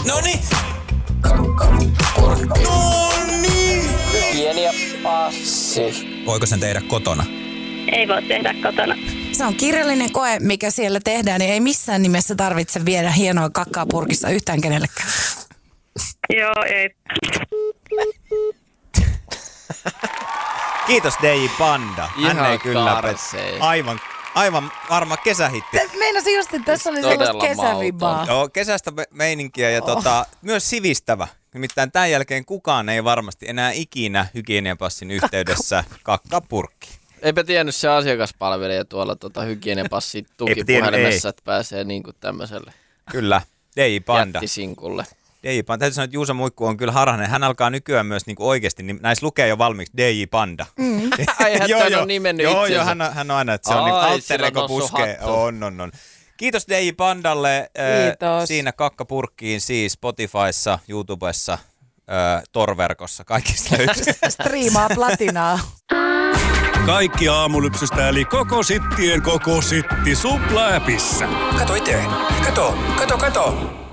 Noniin. Kakkapurkki. Noniin. Hygienia passi. Voiko sen tehdä kotona? Ei voi tehdä kotona. Se on kirjallinen koe, mikä siellä tehdään, niin ei missään nimessä tarvitse viedä hienoa kakkaa purkissa yhtään kenellekään. Joo, ei. Kiitos DJ Panda. Hän Ihan ei kyllä karsei. Aivan varma kesähitti. Meinasin just, että tässä oli sellaista Todella kesävibaa. Joo, kesästä meininkiä ja myös sivistävä. Nimittäin tämän jälkeen kukaan ei varmasti enää ikinä hygieniapassin yhteydessä kakkapurkki. Eipä tiennyt se asiakaspalvelija tuolla hygieniapassin tukipuhelimessa, että pääsee niinku tämmöiselle Kyllä, DJ Panda. jättisinkulle. DJ Panda. Täytyy sanoa, että Juuso Muikku on kyllä harhainen. Hän alkaa nykyään myös niinku oikeasti, niin näissä lukee jo valmiiksi DJ Panda. Ai, hän on nimennyt itsensä. Joo, hän on aina, että se on niinku alter ego puskee. On. On. Kiitos DJ Pandalle. Kiitos. Siinä kakkapurkkiin siis Spotifyssa, YouTubessa, Tor-verkossa. Kaikista löytyy. Striimaa platinaa. Kaikki aamulypsystä eli koko sittien koko sitti Supla-appissa. Kato itse. Kato.